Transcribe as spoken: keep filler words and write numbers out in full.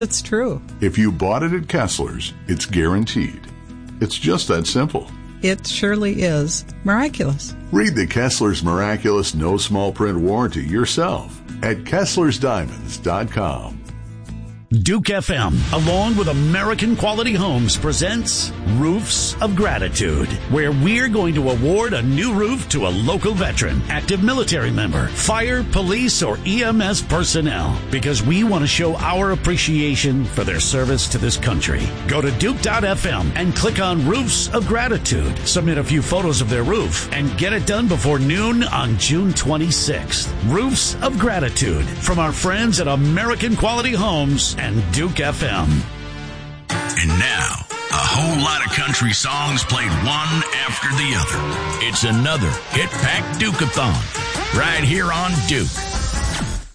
It's true. If you bought it at Kessler's, it's guaranteed. It's just that simple. It surely is miraculous. Read the Kessler's Miraculous No Small Print Warranty yourself at Kesslers Diamonds dot com. Duke F M, along with American Quality Homes, presents Roofs of Gratitude, where we're going to award a new roof to a local veteran, active military member, fire, police, or E M S personnel, because we want to show our appreciation for their service to this country. Go to Duke dot F M and click on Roofs of Gratitude. Submit a few photos of their roof and get it done before noon on June twenty-sixth. Roofs of Gratitude from our friends at American Quality Homes and Duke F M. And now, a whole lot of country songs played one after the other. It's another Hit Pack Duke-a-thon right here on Duke.